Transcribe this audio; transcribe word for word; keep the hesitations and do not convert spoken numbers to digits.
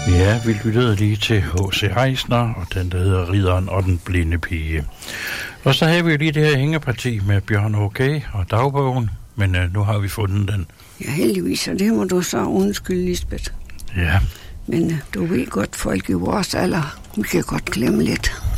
Ja, vi lyttede lige til H C Eisner, og den der hedder Ridderen og den blinde pige. Og så havde vi jo lige det her hængeparti med Bjørn Okay og dagbogen, men uh, nu har vi fundet den. Ja, heldigvis, og det må du så undskylde, Lisbeth. Ja. Men uh, du ved godt, folk i vores alder, vi kan godt glemme lidt.